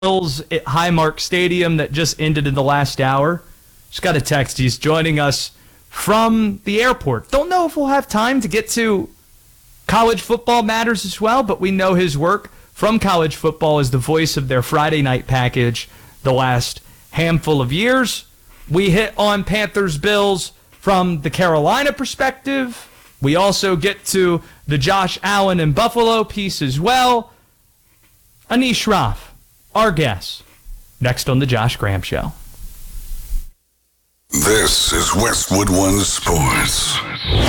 Bills at Highmark Stadium that just ended in the last hour. Just got a text. He's joining us from the airport. Don't know if we'll have time to get to college football matters as well, but we know his work from college football is the voice of their Friday night package the last handful of years. We hit on Panthers Bills from the Carolina perspective. We also get to the Josh Allen and Buffalo piece as well. Anish Shroff, our guest, next on The Josh Graham Show. This is Westwood One Sports.